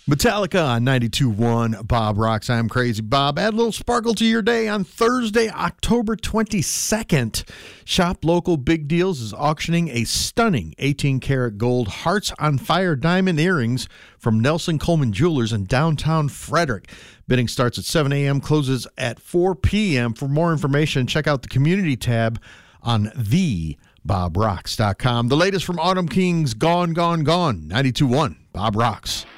Metallica on 92.1 Bob Rocks. I'm Crazy Bob. Add a little sparkle to your day on Thursday, October 22nd. Shop Local Big Deals is auctioning a stunning 18-karat gold Hearts on Fire diamond earrings from Nelson Coleman Jewelers in downtown Frederick. Bidding starts at 7 a.m., closes at 4 p.m. For more information, check out the community tab on theBobRocks.com. The latest from Autumn King's Gone, Gone, Gone. 92.1 Bob Rocks.